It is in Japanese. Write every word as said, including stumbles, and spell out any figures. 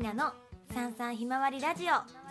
ナのさんさんひまわりラジオ。